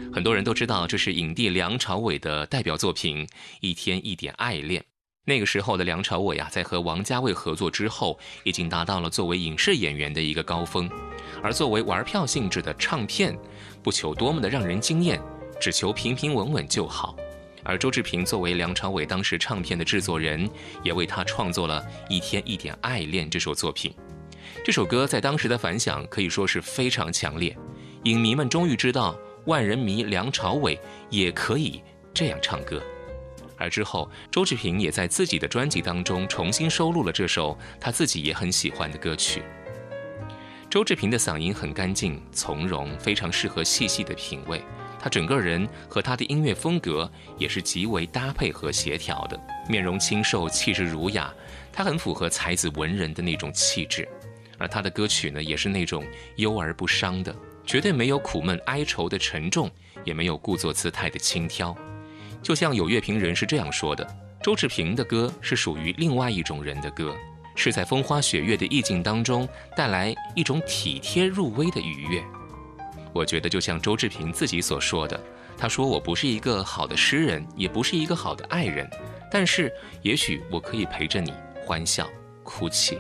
很多人都知道这是影帝梁朝伟的代表作品《一天一点爱恋》。那个时候的梁朝伟在和王家卫合作之后，已经达到了作为影视演员的一个高峰。而作为玩票性质的唱片，不求多么的让人惊艳，只求平平稳稳就好。而周志平作为梁朝伟当时唱片的制作人，也为他创作了《一天一点爱恋》这首作品。这首歌在当时的反响可以说是非常强烈，影迷们终于知道万人迷梁朝伟也可以这样唱歌。而之后，周志平也在自己的专辑当中重新收录了这首他自己也很喜欢的歌曲。周志平的嗓音很干净从容，非常适合细细的品味。他整个人和他的音乐风格也是极为搭配和协调的，面容清瘦，气质儒雅，他很符合才子文人的那种气质。而他的歌曲呢，也是那种忧而不伤的，绝对没有苦闷哀愁的沉重，也没有故作姿态的轻佻。就像有乐评人是这样说的，周志平的歌是属于另外一种人的歌，是在风花雪月的意境当中带来一种体贴入微的愉悦。我觉得就像周志平自己所说的，他说我不是一个好的诗人，也不是一个好的爱人，但是也许我可以陪着你欢笑哭泣。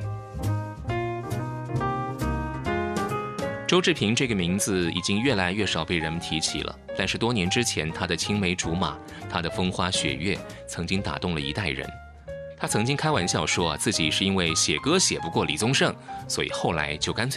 周志平这个名字已经越来越少被人们提起了，但是多年之前他的青梅竹马，他的风花雪月曾经打动了一代人。他曾经开玩笑说自己是因为写歌写不过李宗盛，所以后来就干脆